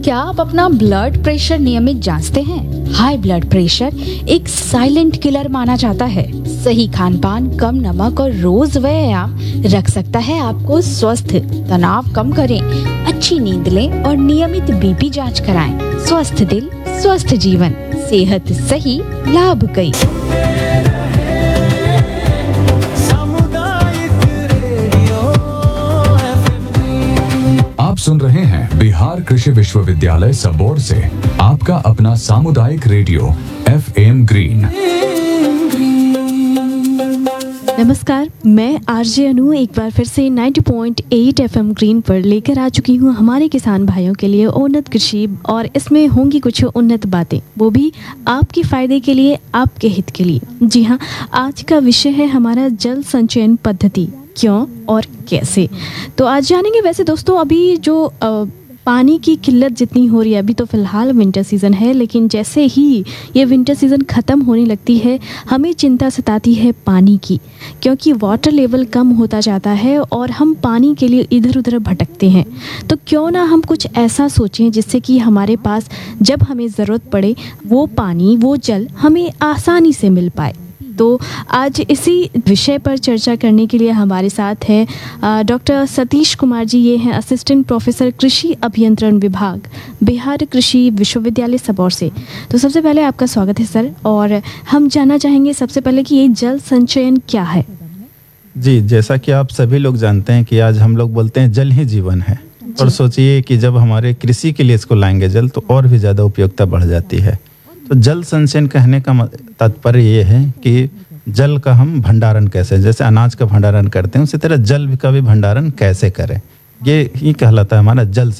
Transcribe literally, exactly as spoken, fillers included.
क्या आप अपना ब्लड प्रेशर नियमित जांचते हैं? हाई ब्लड प्रेशर एक साइलेंट किलर माना जाता है। सही खान पान, कम नमक और रोज व्यायाम रख सकता है आपको स्वस्थ। तनाव कम करें, अच्छी नींद लें और नियमित बीपी जांच कराएं। स्वस्थ दिल, स्वस्थ जीवन, सेहत सही, लाभ कई। आप सुन रहे हैं बिहार कृषि विश्वविद्यालय सबोर से आपका अपना सामुदायिक रेडियो एफ एम ग्रीन। नमस्कार, मैं आरजे अनु एक बार फिर से नब्बे पॉइंट आठ एफएम ग्रीन पर लेकर आ चुकी हूँ हमारे किसान भाइयों के लिए उन्नत कृषि, और इसमें होंगी कुछ उन्नत बातें, वो भी आपके फायदे के लिए, आपके हित के लिए। जी हाँ, आज का विषय है हमारा जल संचयन पद्धति, क्यों और कैसे। तो आज जानेंगे। वैसे दोस्तों, अभी जो आ, पानी की किल्लत जितनी हो रही है, अभी तो फ़िलहाल विंटर सीज़न है, लेकिन जैसे ही ये विंटर सीज़न ख़त्म होने लगती है, हमें चिंता सताती है पानी की, क्योंकि वाटर लेवल कम होता जाता है और हम पानी के लिए इधर उधर भटकते हैं। तो क्यों ना हम कुछ ऐसा सोचें जिससे कि हमारे पास जब हमें ज़रूरत पड़े वो पानी, वो जल हमें आसानी से मिल पाए। तो आज इसी विषय पर चर्चा करने के लिए हमारे साथ हैं डॉक्टर सतीश कुमार जी। ये हैं असिस्टेंट प्रोफेसर कृषि अभियंत्रण विभाग, बिहार कृषि विश्वविद्यालय सबौर से। तो सबसे पहले आपका स्वागत है सर, और हम जानना चाहेंगे सबसे पहले कि ये जल संचयन क्या है। जी, जैसा कि आप सभी लोग जानते हैं कि आज हम लोग बोलते हैं जल ही जीवन है, और सोचिए कि जब हमारे कृषि के लिए इसको लाएंगे जल, तो और भी ज़्यादा उपयोगिता बढ़ जाती है। तो जल संचयन कहने का तात्पर्य ये है कि जल का हम भंडारण कैसे, जैसे अनाज का भंडारण करते हैं, उसी तरह जल का भी भंडारण कैसे करें, ये ही कहलाता है हमारा जल